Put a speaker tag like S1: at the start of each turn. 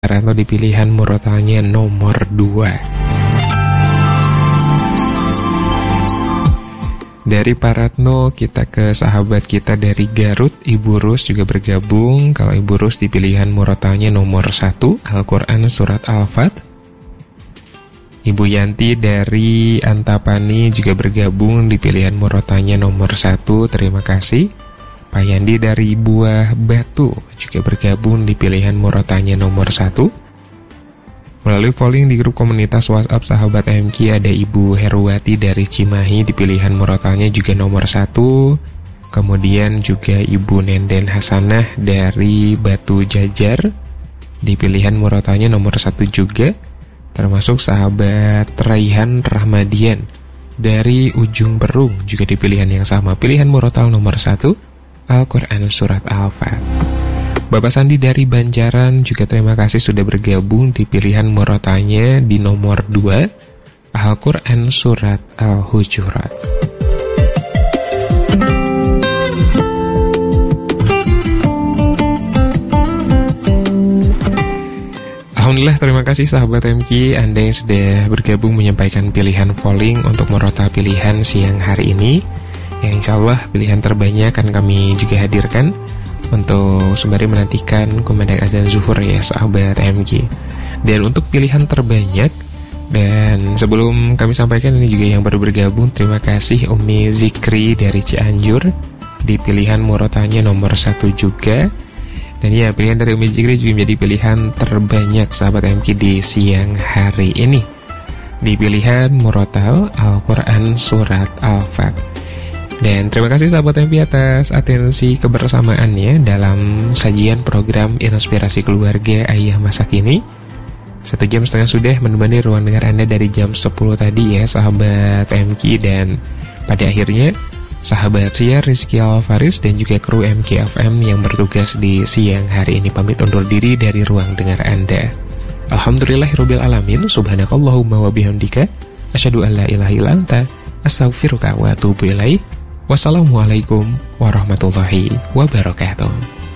S1: Ratno di pilihan murotalnya nomor 2. Dari Pak Ratno kita ke sahabat kita dari Garut, Ibu Rus juga bergabung. Kalau Ibu Rus di pilihan murotalnya nomor 1, Al-Quran Surat Al-Fat. Ibu Yanti dari Antapani juga bergabung di pilihan murotalnya nomor 1, terima kasih. Pak Yandi dari Buah Batu juga bergabung di pilihan murotalnya nomor 1. Melalui polling di grup komunitas WhatsApp Sahabat MQ ada Ibu Heruwati dari Cimahi di pilihan murotalnya juga nomor 1. Kemudian juga Ibu Nenden Hasanah dari Batu Jajar di pilihan murotalnya nomor 1 juga. Termasuk sahabat Raihan Rahmadian dari Ujung Berung juga di pilihan yang sama, pilihan murotal nomor 1, Al-Quran Surat Al-Fat. Bapak Sandi dari Banjaran juga terima kasih sudah bergabung di pilihan murotalnya di nomor 2, Al-Quran Surat Al-Hujurat. Alhamdulillah, terima kasih sahabat MQ Anda yang sudah bergabung menyampaikan pilihan polling untuk murotal pilihan siang hari ini, yang insya Allah pilihan terbanyak akan kami juga hadirkan untuk sembari menantikan kumandang azan zuhur ya sahabat MG. Dan untuk pilihan terbanyak, dan sebelum kami sampaikan ini juga yang baru bergabung, terima kasih Umi Zikri dari Cianjur di pilihan murotalnya nomor 1 juga. Dan ya, pilihan dari Umi Zikri juga menjadi pilihan terbanyak sahabat MG di siang hari ini di pilihan murotal Al-Quran Surat Al-Fat. Dan terima kasih sahabat MP atas atensi kebersamaannya dalam sajian program Inspirasi Keluarga Ayah Masa Kini. 1,5 jam sudah menemani ruang dengar Anda dari jam 10 tadi ya sahabat MQ. Dan pada akhirnya sahabat siar Rizky Alfaris dan juga kru MQ FM yang bertugas di siang hari ini pamit undur diri dari ruang dengar Anda. Alhamdulillahirabbil alamin, subhanakallahumma wa bihamdika, asyhadu an la ilaha illa anta, astaghfiruka wa atubu ilaik. Wassalamualaikum warahmatullahi wabarakatuh.